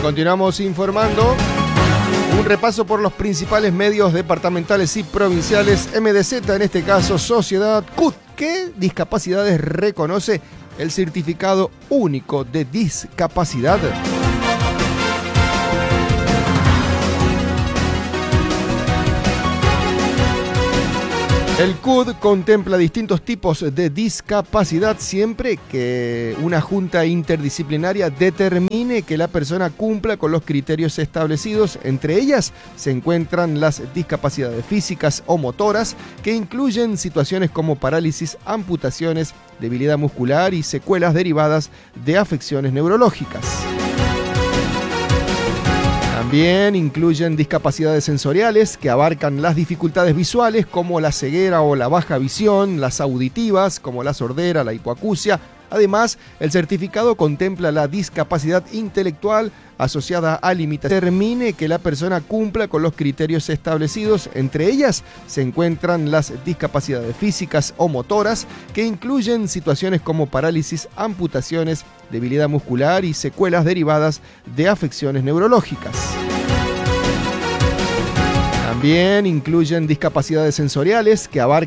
Continuamos informando. Un repaso por los principales medios departamentales y provinciales. MDZ, en este caso Sociedad CUT, ¿qué discapacidades reconoce el certificado único de discapacidad? El CUD contempla distintos tipos de discapacidad siempre que una junta interdisciplinaria determine que la persona cumpla con los criterios establecidos. Entre ellas se encuentran las discapacidades físicas o motoras, que incluyen situaciones como parálisis, amputaciones, debilidad muscular y secuelas derivadas de afecciones neurológicas. También incluyen discapacidades sensoriales que abarcan las dificultades visuales como la ceguera o la baja visión, las auditivas como la sordera, la hipoacusia. Además, el certificado contempla la discapacidad intelectual asociada a limitaciones. Determine que la persona cumpla con los criterios establecidos. Entre ellas se encuentran las discapacidades físicas o motoras, que incluyen situaciones como parálisis, amputaciones, debilidad muscular y secuelas derivadas de afecciones neurológicas. También incluyen discapacidades sensoriales que abarcan